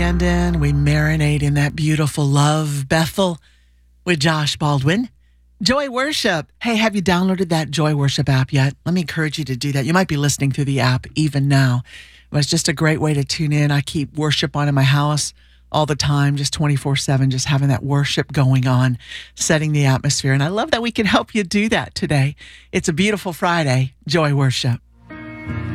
And then we marinate in that beautiful love, Bethel, with Josh Baldwin. Joy Worship. Hey, have you downloaded that Joy Worship app yet? Let me encourage you to do that. You might be listening through the app even now. It's just a great way to tune in. I keep worship on in my house all the time, just 24/7, just having that worship going on, setting the atmosphere. And I love that we can help you do that today. It's a beautiful Friday. Joy Worship.